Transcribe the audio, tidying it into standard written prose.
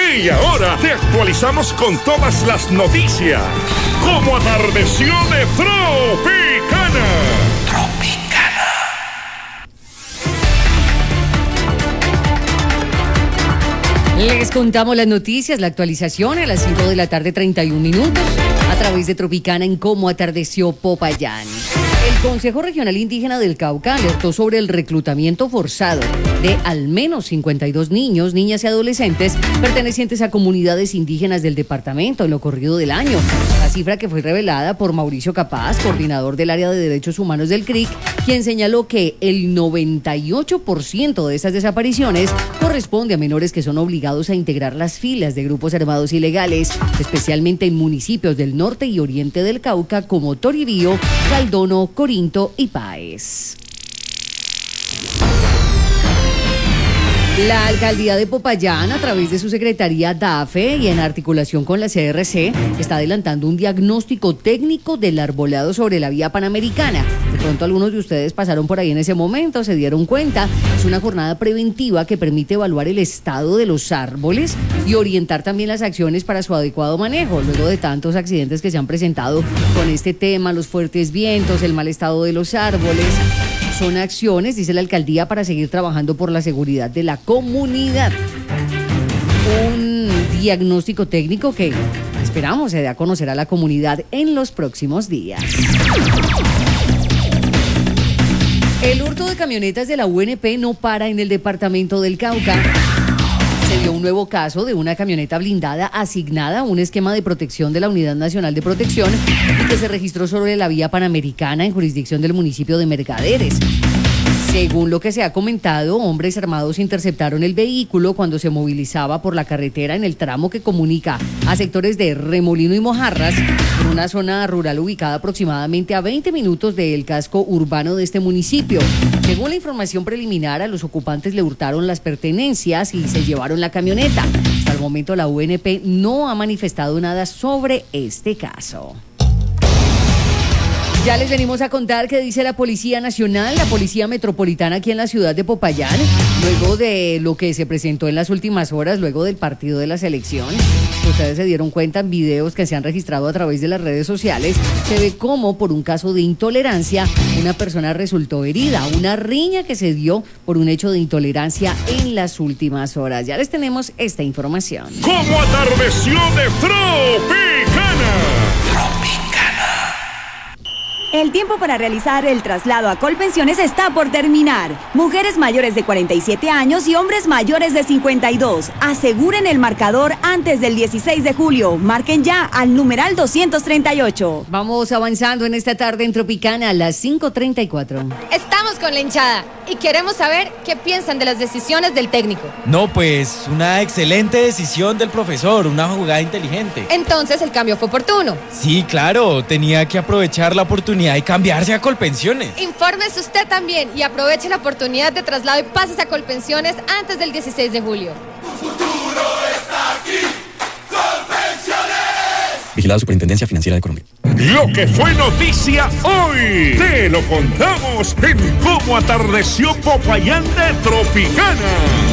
Y ahora te actualizamos con todas las noticias. Como atardeció de Tropicana. Les contamos las noticias, la actualización a las 5 de la tarde, 31 minutos, a través de Tropicana en Cómo atardeció Popayán. El Consejo Regional Indígena del Cauca alertó sobre el reclutamiento forzado de al menos 52 niños, niñas y adolescentes pertenecientes a comunidades indígenas del departamento en lo corrido del año. La cifra que fue revelada por Mauricio Capaz, coordinador del área de derechos humanos del CRIC, quien señaló que el 98% de estas desapariciones corresponde a menores que son obligados a integrar las filas de grupos armados ilegales, especialmente en municipios del norte y oriente del Cauca como Toribío, Caldono, Corinto y Páez. La alcaldía de Popayán, a través de su secretaría DAFE y en articulación con la CRC, está adelantando un diagnóstico técnico del arbolado sobre la vía panamericana. De pronto algunos de ustedes pasaron por ahí en ese momento, se dieron cuenta. Es una jornada preventiva que permite evaluar el estado de los árboles y orientar también las acciones para su adecuado manejo, luego de tantos accidentes que se han presentado con este tema, los fuertes vientos, el mal estado de los árboles. Son acciones, dice la alcaldía, para seguir trabajando por la seguridad de la comunidad. Un diagnóstico técnico que esperamos se dé a conocer a la comunidad en los próximos días. El hurto de camionetas de la UNP no para en el departamento del Cauca. Se dio un nuevo caso de una camioneta blindada asignada a un esquema de protección de la Unidad Nacional de Protección y que se registró sobre la vía panamericana en jurisdicción del municipio de Mercaderes. Según lo que se ha comentado, hombres armados interceptaron el vehículo cuando se movilizaba por la carretera en el tramo que comunica a sectores de Remolino y Mojarras, en una zona rural ubicada aproximadamente a 20 minutos del casco urbano de este municipio. Según la información preliminar, a los ocupantes le hurtaron las pertenencias y se llevaron la camioneta. Hasta el momento la UNP no ha manifestado nada sobre este caso. Ya les venimos a contar qué dice la Policía Nacional, la Policía Metropolitana aquí en la ciudad de Popayán, luego de lo que se presentó en las últimas horas, luego del partido de la selección. Ustedes se dieron cuenta en videos que se han registrado a través de las redes sociales, se ve cómo por un caso de intolerancia una persona resultó herida, una riña que se dio por un hecho de intolerancia en las últimas horas. Ya les tenemos esta información. Como atardeció de Tropicana. El tiempo para realizar el traslado a Colpensiones está por terminar. Mujeres mayores de 47 años y hombres mayores de 52. Aseguren el marcador antes del 16 de julio. Marquen ya al numeral 238. Vamos avanzando en esta tarde en Tropicana a las 5:34. Estamos con la hinchada y queremos saber qué piensan de las decisiones del técnico. No, pues una excelente decisión del profesor, una jugada inteligente. Entonces el cambio fue oportuno. Sí, claro, tenía que aprovechar la oportunidad y cambiarse a Colpensiones. Infórmese usted también y aproveche la oportunidad de traslado y pásese a Colpensiones antes del 16 de julio. Tu futuro está aquí. Colpensiones. Vigilada Superintendencia Financiera de Colombia. Lo que fue noticia hoy, te lo contamos en Cómo atardeció Popayán de Tropicana.